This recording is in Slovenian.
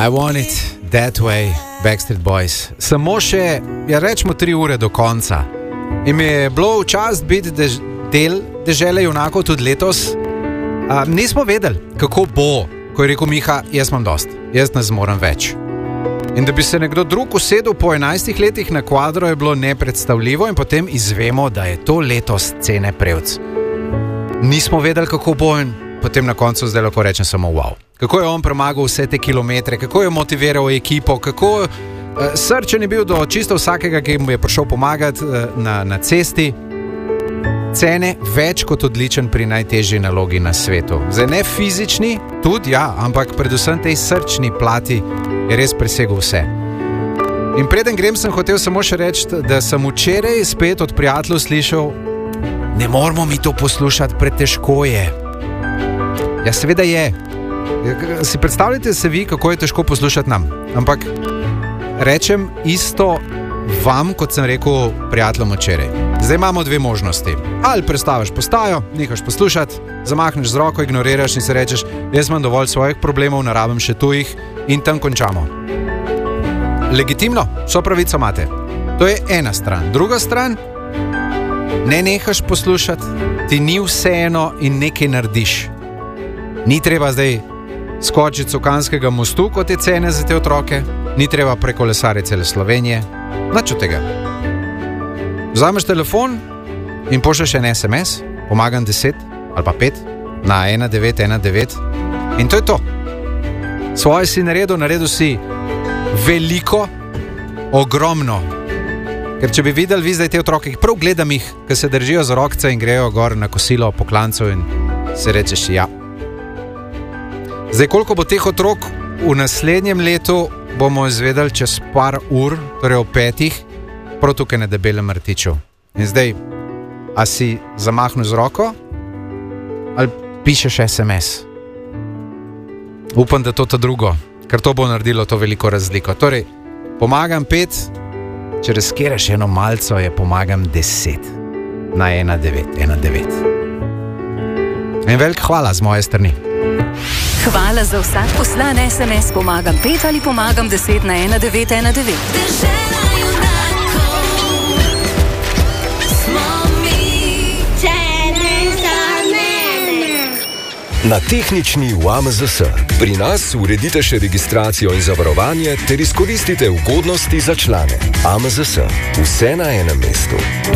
I want it that way, Backstreet Boys. Samo še, rečemo 3 ure do konca. In mi je bilo v čast biti del dežele junakov tudi letos. Nismo vedeli, kako bo, ko je rekel Miha, jaz imam dost, jaz ne zmorem več. In da bi se nekdo drug usedel po 11 letih na kvadro, je bilo nepredstavljivo in potem izvemo, da je to letos Cene Prevc. Nismo vedeli, kako bo in potem na koncu zdaj lahko rečem samo wow. Kako je on premagal vse te kilometre, kako je motiviral ekipo, kako srčen je bil do čisto vsakega, ki mu je prišel pomagati na cesti. Cene več kot odličen pri najtežji nalogi na svetu. Zdaj ne fizični, tudi ja, ampak predvsem tej srčni plati je res presegel vse. In preden grem, sem hotel samo še reči, da sem včeraj spet od prijateljev slišal, ne moramo mi to poslušati, pretežko je. Ja, seveda je. Si predstavljate se vi, kako je težko poslušati nam. Ampak rečem isto vam, kot sem rekel prijateljem včeraj. Zdaj imamo 2 možnosti. Ali prestaviš postajo, nehaš poslušati, zamahneš z roko, ignoriraš in se rečeš, jaz imam dovolj svojih problemov, ne rabim še tujih in tam končamo. Legitimno, vso pravico imate. To je ena stran. Druga stran, ne nehaš poslušati, ti ni vseeno in nekaj narediš. Ni treba zdaj skočiti s Canskega mostu, kot je Cene za te otroke, ni treba prekolesariti cele Slovenije, nič od tega. Vzameš telefon in pošlješ en SMS, pomagam 10 ali pa 5 na 1919 in to je to. Svoje si naredil si veliko, ogromno. Ker če bi videli vi zdaj te otroke, prav gledam jih, ki se držijo za rokce in grejo gor na kosilo po klancu in se rečeš ja. Zdaj, koliko bo teh otrok v naslednjem letu, bomo izvedeli čez par ur, torej o 5, prav tukaj na Debelem rtiču. In zdaj, a si zamahnil z roko ali pišeš SMS? Upam, da to drugo, ker to bo naredilo to veliko razliko. Torej, pomagam 5, če riskiraš eno malco, je pomagam 10 na 1919. In velik hvala z moje strani. Hvala za vsak poslan SMS pomagam 5 ali pomagam 10 na 1919. Dežela junakov smo mi. Cene za mene. Na tehnični v AMZS. Pri nas uredite še registracijo in zavarovanje ter izkoristite ugodnosti za člane. AMZS. Vse na enem mestu.